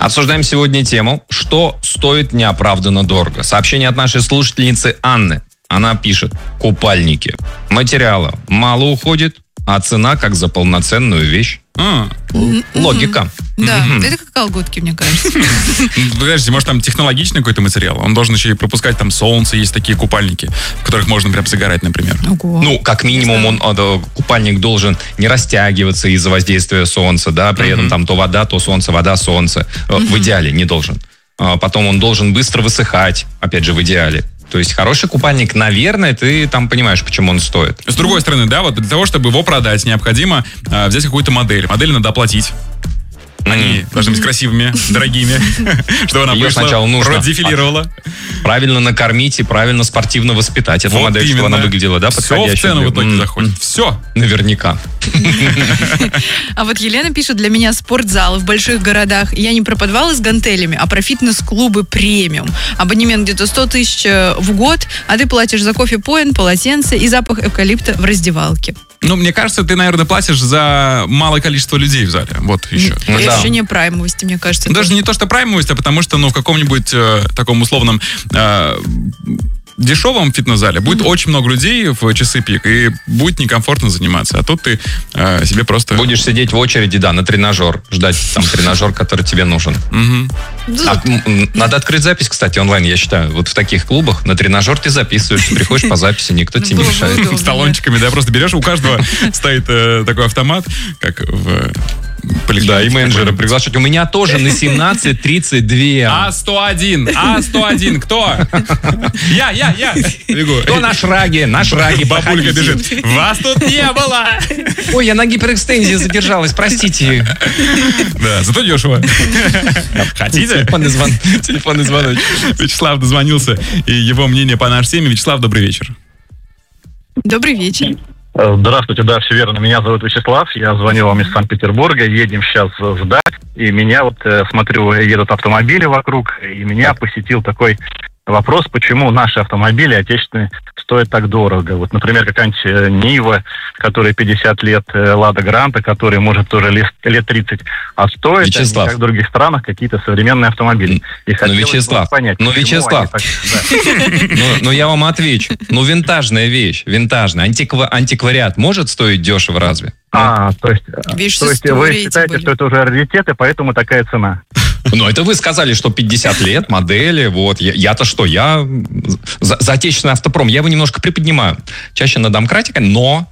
Обсуждаем сегодня тему, что стоит неоправданно дорого. Сообщение от нашей слушательницы Анны. Она пишет: купальники. Материала мало уходит, а цена как за полноценную вещь. Логика. Да, это как колготки, мне кажется. Подождите, может там технологичный какой-то материал? Он должен еще и пропускать там солнце, есть такие купальники, в которых можно прям загорать, например. Ого. Ну, как минимум, купальник должен не растягиваться из-за воздействия солнца, да, при этом там то вода, то солнце, вода, солнце. В идеале не должен. Потом он должен быстро высыхать, опять же, в идеале. То есть хороший купальник, наверное, ты там понимаешь, почему он стоит. С другой стороны, да, вот для того, чтобы его продать, необходимо взять какую-то модель. Модель надо оплатить. Они должны быть красивыми, дорогими, чтобы она Ее пришла, сначала нужно продефилировала. Правильно накормить и правильно спортивно воспитать эту модель, именно. чтобы она выглядела, да, подходящей. Все в цену в итоге заходит. Все. Наверняка. А вот Елена пишет: для меня спортзалы в больших городах. Я не про подвалы с гантелями, а про фитнес-клубы премиум. Абонемент где-то 100 тысяч в год, а ты платишь за кофе-поинт, полотенце и запах эвкалипта в раздевалке. Ну, мне кажется, ты, наверное, платишь за малое количество людей в зале. Вот еще. И ощущение праймовости, мне кажется. Даже не то, что праймовость, а потому что, в каком-нибудь таком условном дешевом фитнес-зале будет очень много людей в часы пик, и будет некомфортно заниматься. А тут ты себе просто... Будешь сидеть в очереди, да, на тренажер, ждать там тренажер, который тебе нужен. Надо открыть запись, кстати, онлайн, я считаю. Вот в таких клубах на тренажер ты записываешь, приходишь по записи, никто тебе не мешает. С талончиками, да, просто берешь, у каждого стоит такой автомат, как в... Да, и менеджера приглашать. У меня тоже на 17:32. А101, кто? Я. Бегу. Кто на шраге? На шраге. Бабулька бежит. Вас тут не было. Ой, я на гиперэкстензии задержалась, простите. Да, зато дешево. Хотите? Телефонный звоночек. Вячеслав дозвонился, и его мнение по нашей теме. Вячеслав, добрый вечер. Добрый вечер. Здравствуйте, да, все верно. Меня зовут Вячеслав, я звоню вам из Санкт-Петербурга. Едем сейчас в Дать, и меня смотрю, едут автомобили вокруг, и меня посетил такой вопрос, почему наши автомобили отечественные стоят так дорого. Вот, например, какая-нибудь Нива, которая 50 лет, Лада Гранта, который, может, тоже лет 30, а стоит, Вячеслав, как в других странах, какие-то современные автомобили. И Вячеслав, понять, Вячеслав, я вам отвечу. Винтажная вещь, винтажная. Антиквариат может стоить дешево разве? То есть вы считаете, что это уже раритет, и поэтому такая цена? Ну, это вы сказали, что 50 лет, модели, вот. Я-то что, я за отечественный автопром. Я его немножко приподнимаю. Чаще на домкратика, но...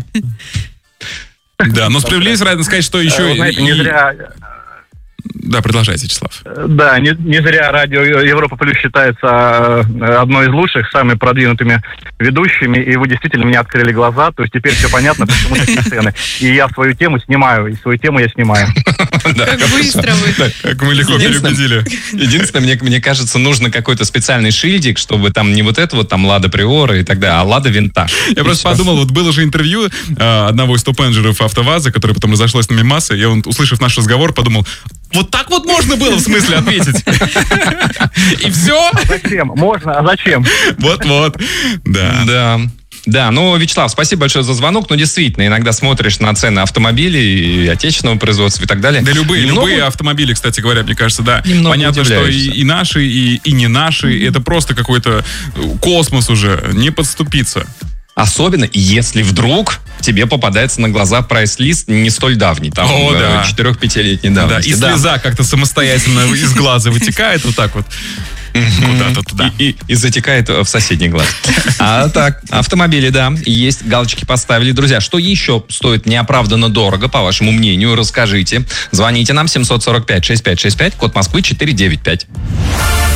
Да, но справедливости ради сказать, что еще... Знаете, не зря... Да, продолжайте, Вячеслав. Да, не зря радио Европа Плюс считается одной из лучших, самыми продвинутыми ведущими, и вы действительно мне открыли глаза, то есть теперь все понятно, почему такие цены. И я свою тему снимаю, и свою тему я снимаю. Как быстро вы. Как мы легко переубедили. Единственное, мне кажется, нужно какой-то специальный шильдик, чтобы там не вот это вот там Лада Приора и так далее, а Лада Винтаж. Я просто подумал, вот было же интервью одного из топ-менеджеров АвтоВАЗа, которое потом разошлось на мемасы, и он, услышав наш разговор, подумал: вот так вот можно было, в смысле, ответить? И все? Зачем? Можно, а зачем? Вот-вот. Да, ну, Вячеслав, спасибо большое за звонок. Но действительно, иногда смотришь на цены автомобилей и отечественного производства и так далее. Да, любые автомобили, кстати говоря, мне кажется, да. Понятно, что и наши, и не наши. Это просто какой-то космос уже. Не подступиться. Особенно, если вдруг тебе попадается на глаза прайс-лист не столь давний, там 4-5-летней давности. Да, и слеза как-то самостоятельно из глаза вытекает вот так вот. Куда-то туда. И затекает в соседний глаз. А так, автомобили, да, есть, галочки поставили. Друзья, что еще стоит неоправданно дорого, по вашему мнению, расскажите. Звоните нам 745-6565, код Москвы 495.